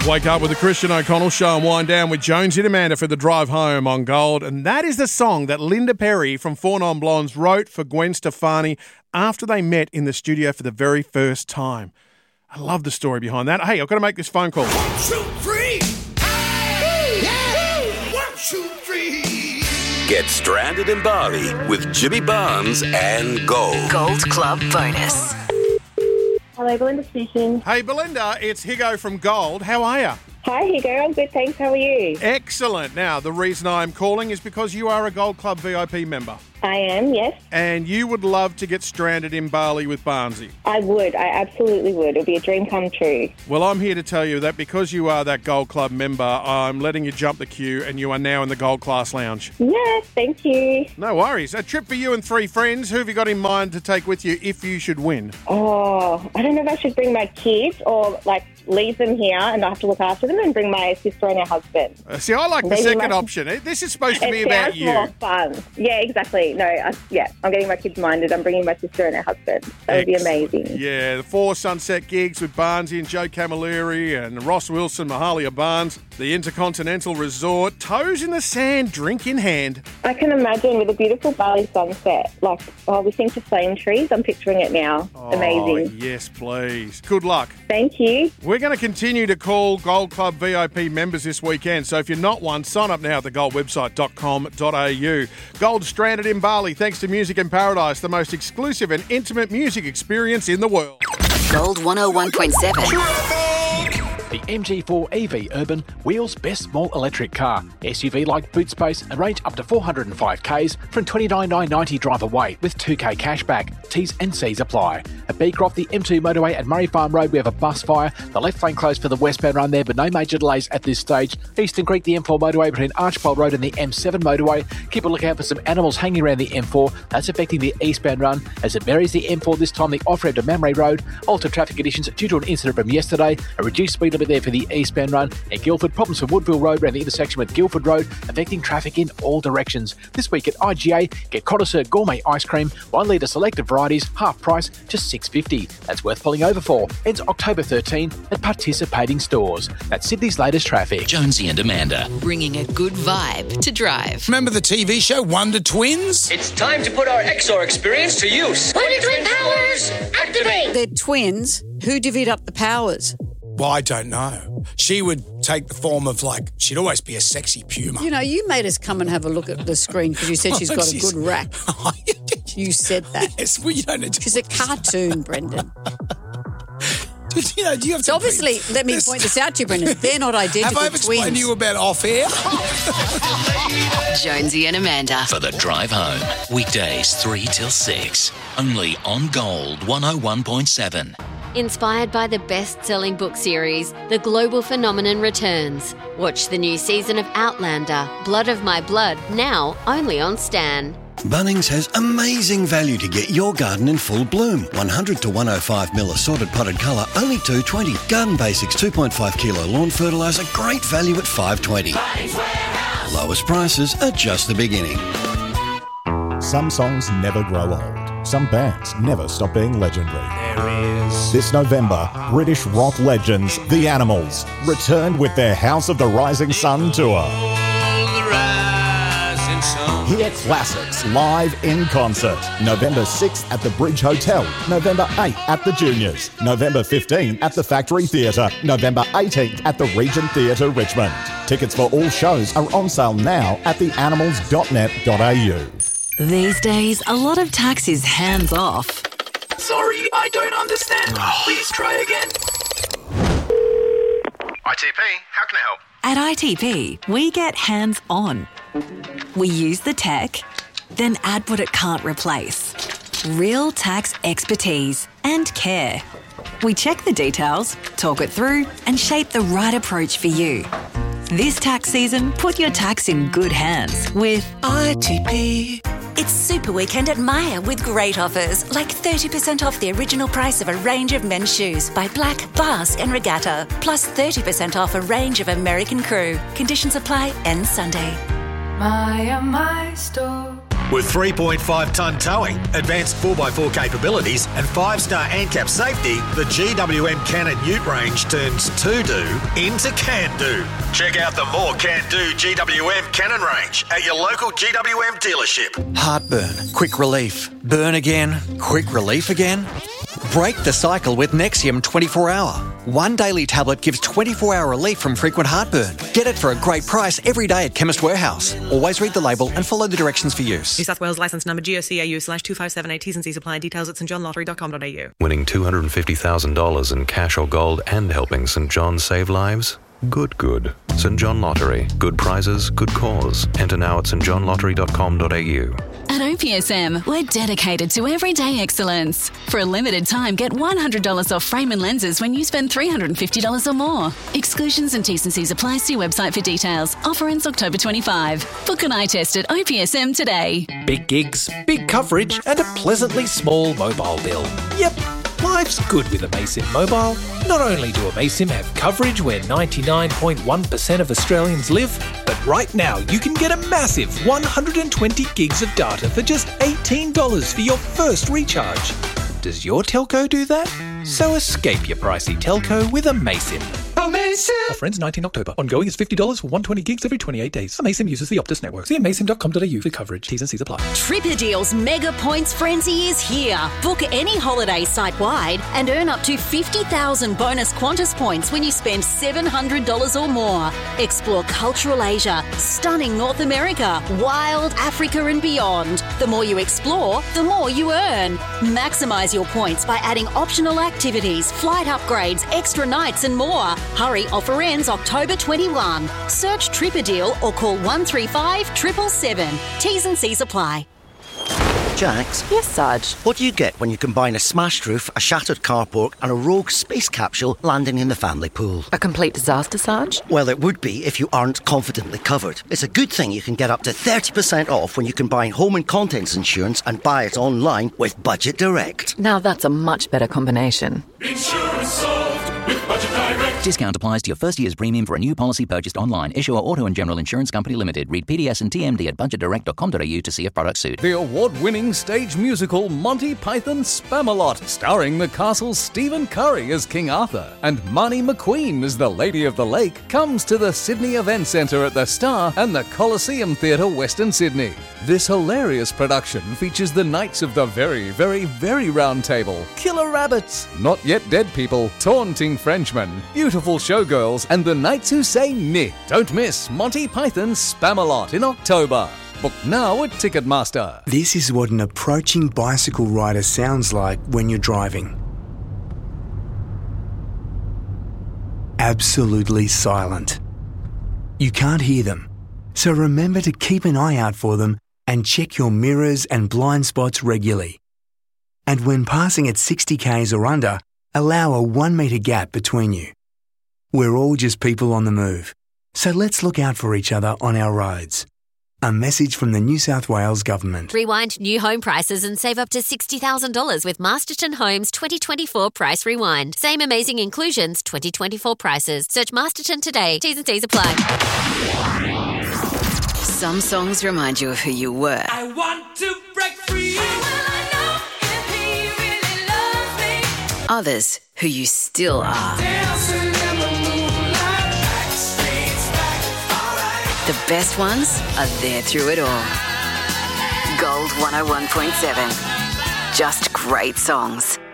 Wake up with the Christian O'Connell Show and wind down with Jonesy and Amanda for the drive home on Gold. And that is the song that Linda Perry from Four Non Blondes wrote for Gwen Stefani after they met in the studio for the very first time. I love the story behind that. Hey, I've got to make this phone call. 1, 2, 3. Hey! Yeah! 1, 2, 3. Get stranded in Bali with Jimmy Barnes and Gold. Gold Club bonus. Hello, Belinda speaking. Hey, Belinda, it's Higo from Gold. How are you? Hi, Hugo. I'm good, thanks. How are you? Excellent. Now, the reason I'm calling is because you are a Gold Club VIP member. I am, yes. And you would love to get stranded in Bali with Barnesy. I would. I absolutely would. It would be a dream come true. Well, I'm here to tell you that because you are that Gold Club member, I'm letting you jump the queue and you are now in the Gold Class Lounge. Yes, thank you. No worries. A trip for you and 3 friends. Who have you got in mind to take with you if you should win? Oh, I don't know if I should bring my kids or, leave them here and I have to look after them and bring my sister and her husband. See, I like the second option. This is supposed to be about you. It sounds more fun. Yeah, exactly. No, I'm getting my kids minded. I'm bringing my sister and her husband. That would be amazing. Yeah, the 4 sunset gigs with Barnesy and Joe Camilleri and Ross Wilson, Mahalia Barnes, the Intercontinental Resort, toes in the sand, drink in hand. I can imagine with a beautiful Bali sunset, listening to flame trees. I'm picturing it now. Amazing. Oh, yes, please. Good luck. Thank you. We're going to continue to call Gold Club VIP members this weekend, so if you're not one, sign up now at thegoldwebsite.com.au. Gold stranded in Bali thanks to Music in Paradise, the most exclusive and intimate music experience in the world. Gold 101.7. The MG4 EV Urban, Wheels' best small electric car. SUV-like boot space and range up to 405 Ks from $29,990 drive away with 2K cashback. T's and C's apply. At Beecroft, the M2 motorway at Murray Farm Road, we have a bus fire. The left lane closed for the westbound run there, but no major delays at this stage. Eastern Creek, the M4 motorway between Archbold Road and the M7 motorway. Keep a lookout for some animals hanging around the M4. That's affecting the eastbound run. As it marries the M4 this time, the off-ramp to Mamre Road. Altered traffic conditions due to an incident from yesterday. A reduced speed limit there for the eastbound run. At Guildford, problems from Woodville Road around the intersection with Guildford Road, affecting traffic in all directions. This week at IGA, get Connoisseur Gourmet Ice Cream, 1 litre selected varieties, half price, just $6.50. That's worth pulling over for. Ends October 13 at participating stores. That's Sydney's latest traffic. Jonesy and Amanda, bringing a good vibe to drive. Remember the TV show Wonder Twins? It's time to put our XR experience to use. Wonder Twin powers, activate! They're twins. Who divvied up the powers? Well, I don't know. She would take the form of, she'd always be a sexy puma. You know, you made us come and have a look at the screen because you said she's got a good rack. You said that. Yes, well, you don't need to. She's a cartoon, Brendan. Do you have to obviously, let me point this out to you, Brendan. They're not identical twins. Have I explained to you about off-air? Jonesy and Amanda. For the drive home. Weekdays 3 till 6. Only on Gold 101.7. Inspired by the best-selling book series, The Global Phenomenon returns. Watch the new season of Outlander, Blood of My Blood, now only on Stan. Bunnings has amazing value to get your garden in full bloom. 100 to 105 mil assorted potted colour, only $2.20. Garden Basics 2.5 kilo lawn fertiliser, great value at $5.20. Lowest prices are just the beginning. Some songs never grow old. Some bands never stop being legendary. This November, British rock legends, The Animals, returned with their House of the Rising Sun tour. Hear classics live in concert. November 6th at the Bridge Hotel. November 8th at the Juniors. November 15th at the Factory Theatre. November 18th at the Regent Theatre, Richmond. Tickets for all shows are on sale now at theanimals.net.au. These days, a lot of tax is hands off. Sorry, I don't understand. Please try again. ITP, how can I help? At ITP, we get hands on. We use the tech, then add what it can't replace. Real tax expertise and care. We check the details, talk it through, and shape the right approach for you. This tax season, put your tax in good hands with ITP. It's Super Weekend at Myer with great offers, like 30% off the original price of a range of men's shoes by Black, Basque and Regatta, plus 30% off a range of American Crew. Conditions apply, ends Sunday. Myer, my store. With 3.5-tonne towing, advanced 4x4 capabilities and 5-star ANCAP safety, the GWM Cannon Ute range turns to-do into can-do. Check out the more can-do GWM Cannon range at your local GWM dealership. Heartburn, quick relief. Burn again, quick relief again. Break the cycle with Nexium 24-hour. One daily tablet gives 24-hour relief from frequent heartburn. Get it for a great price every day at Chemist Warehouse. Always read the label and follow the directions for use. New South Wales licence number GOCAU/2578. T's and C's apply. Details at stjohnlottery.com.au. Winning $250,000 in cash or gold and helping St John save lives? Good. St John Lottery. Good prizes, good cause. Enter now at stjohnlottery.com.au. At OPSM, we're dedicated to everyday excellence. For a limited time, get $100 off frame and lenses when you spend $350 or more. Exclusions and T's and C's apply. See website for details. Offer ends October 25. Book an eye test at OPSM today. Big gigs, big coverage, and a pleasantly small mobile bill. Yep, life's good with Amaysim Mobile. Not only do Amaysim have coverage where 99.1% of Australians live, but right now you can get a massive 120 gigs of data for just $18 for your first recharge. Does your telco do that? So escape your pricey telco with Amaysim. Amaysim! Offer ends 19 October. Ongoing is $50 for 120 gigs every 28 days. Amaysim uses the Optus network. See amaysim.com.au for coverage. T's and C's apply. Tripperdeal's Mega Points Frenzy is here. Book any holiday site-wide and earn up to 50,000 bonus Qantas points when you spend $700 or more. Explore cultural Asia, stunning North America, wild Africa and beyond. The more you explore, the more you earn. Maximise your points by adding optional activities, flight upgrades, extra nights and more. Hurry, offer ends October 21. Search Tripperdeal or call 135 777. T's and C's apply. Jax? Yes, Sarge? What do you get when you combine a smashed roof, a shattered carport and a rogue space capsule landing in the family pool? A complete disaster, Sarge? Well, it would be if you aren't confidently covered. It's a good thing you can get up to 30% off when you combine home and contents insurance and buy it online with Budget Direct. Now that's a much better combination. Insurance solved with Budget Direct. Discount applies to your first year's premium for a new policy purchased online. Issuer Auto and General Insurance Company Limited. Read PDS and TMD at budgetdirect.com.au to see if products suit. The award-winning stage musical Monty Python Spamalot, starring the castle's Stephen Curry as King Arthur and Marnie McQueen as the Lady of the Lake, comes to the Sydney Event Centre at the Star and the Coliseum Theatre, Western Sydney. This hilarious production features the Knights of the Very, Very, Very Round Table, Killer Rabbits, Not Yet Dead People, Taunting Frenchmen, Beautiful Showgirls, and the Knights Who Say Meh. Don't miss Monty Python's Spamalot in October. Book now at Ticketmaster. This is what an approaching bicycle rider sounds like when you're driving. Absolutely silent. You can't hear them, so remember to keep an eye out for them and check your mirrors and blind spots regularly. And when passing at 60 k's or under, allow a 1 metre gap between you. We're all just people on the move, so let's look out for each other on our roads. A message from the New South Wales Government. Rewind new home prices and save up to $60,000 with Masterton Homes 2024 Price Rewind. Same amazing inclusions, 2024 prices. Search Masterton today. T's and C's apply. Some songs remind you of who you were. I want to break free. I know if he really loves me. Others, who you still are. Dancing in the moonlight, backstreet's back, all right. The best ones are there through it all. Gold 101.7. Just great songs.